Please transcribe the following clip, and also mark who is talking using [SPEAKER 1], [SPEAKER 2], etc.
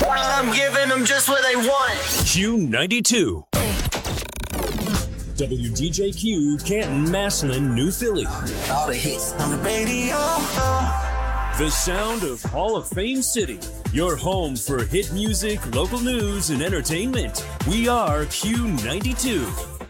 [SPEAKER 1] I'm giving them just what they want.
[SPEAKER 2] Q92. WDJQ, Canton, Massillon, New Philly.
[SPEAKER 1] All the hits on the radio.
[SPEAKER 2] The sound of Hall of Fame City. Your home for hit music, local news, and entertainment. We are Q92.